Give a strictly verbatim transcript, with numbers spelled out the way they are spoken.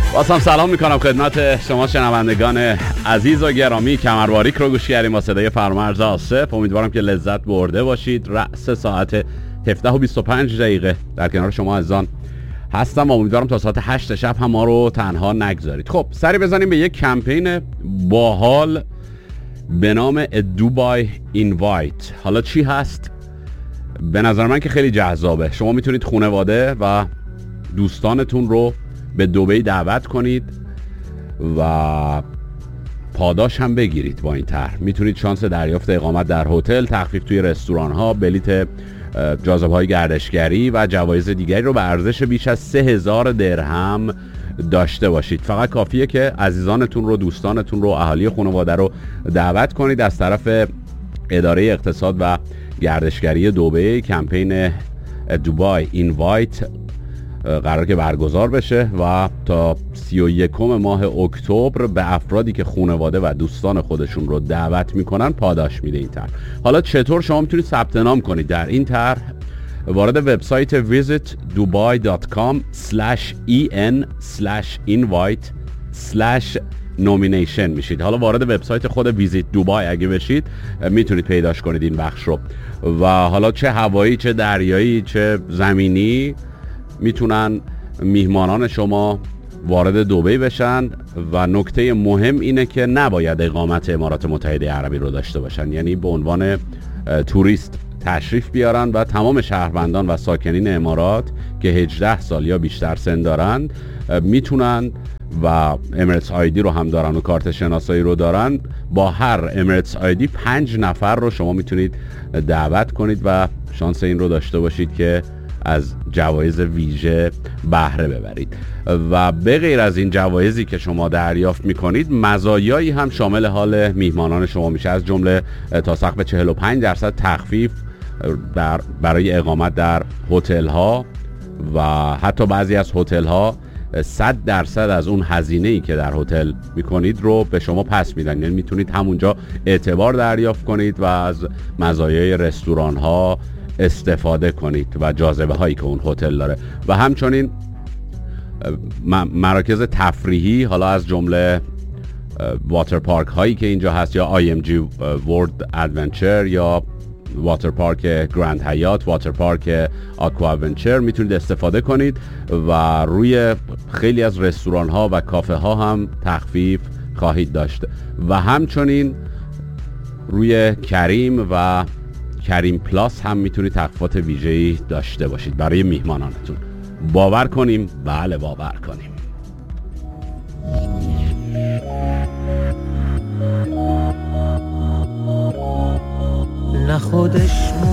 بازم سلام میکنم خدمت شما شنوندگان عزیز و گرامی. کمرباریک رو گوش کردیم با صدای فرمانرز آصف. امیدوارم که لذت برده باشید. رأس ساعت هفده و بیست و پنج دقیقه در کنار شما عزیزان هستم و امیدوارم تا ساعت هشت شب هم ما رو تنها نگذارید. خب سری بزنیم به یک کمپین باحال به نام دوبای اینوایت. حالا چی هست؟ به نظر من که خیلی جذابه. شما میتونید خانواده و دوستانتون رو به دبی دعوت کنید و پاداش هم بگیرید. با این طرح میتونید شانس دریافت اقامت در هتل، تخفیف توی رستوران ها، بلیت جاذبه های گردشگری و جوایز دیگری رو به ارزش بیش از سه هزار درهم داشته باشید. فقط کافیه که عزیزانتون رو، دوستانتون رو، اهالی خانواده رو دعوت کنید. از طرف اداره اقتصاد و گردشگری دبی کمپین دوبای اینوایت قرار که برگزار بشه و تا سی و یکم ماه اکتبر به افرادی که خانواده و دوستان خودشون رو دعوت میکنن پاداش میده این طرح. حالا چطور شما میتونید ثبت نام کنید در این طرح؟ وارد وبسایت visit dubai dot com slash en slash invite slash nomination میشید. حالا وارد وبسایت خود ویزیت دوبای اگه بشید میتونید پیداش کنید این بخش رو. و حالا چه هوایی، چه دریایی، چه زمینی میتونن میهمانان شما وارد دبی بشن و نکته مهم اینه که نباید اقامت امارات متحده عربی رو داشته باشن، یعنی به عنوان توریست تشریف بیارن و تمام شهروندان و ساکنین امارات که هجده سال یا بیشتر سن دارن میتونن و اماراتس آیدی رو هم دارن و کارت شناسایی رو دارن. با هر اماراتس آیدی پنج نفر رو شما میتونید دعوت کنید و شانس این رو داشته باشید که از جوایز ویژه بهره ببرید. و به غیر از این جوایزی که شما دریافت میکنید، مزایایی هم شامل حال میهمانان شما میشه، از جمله تا سقف چهل و پنج درصد تخفیف در برای اقامت در هتل ها و حتی بعضی از هتل ها صد درصد از اون هزینه‌ای که در هتل میکنید رو به شما پس میدن، یعنی میتونید همونجا اعتبار دریافت کنید و از مزایای رستوران ها استفاده کنید و جاذبه هایی که اون هتل داره. و همچنین مراکز تفریحی، حالا از جمله واتر پارک هایی که اینجا هست، یا آی ام جی ورلد ادونچر یا واتر پارک گرند هیات، واتر پارک آکوا ادونچر میتونید استفاده کنید و روی خیلی از رستوران ها و کافه ها هم تخفیف خواهید داشت. و همچنین روی کریم و کریم پلاس هم میتونید تخفیفات ویژه‌ای داشته باشید برای میهمانانتون. باور کنیم؟ بله باور کنیم. نه خودش